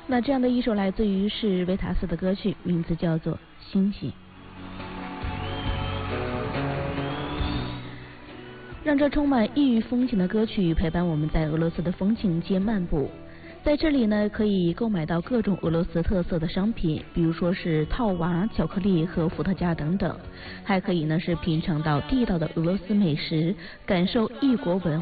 那这样的一首来自于是维塔斯的歌曲，名字叫做《星星》。让这充满异域风情的歌曲陪伴我们在俄罗斯的风情街漫步。在这里呢，可以购买到各种俄罗斯特色的商品，比如说是套娃、巧克力和伏特加等等，还可以呢是品尝到地道的俄罗斯美食，感受异国文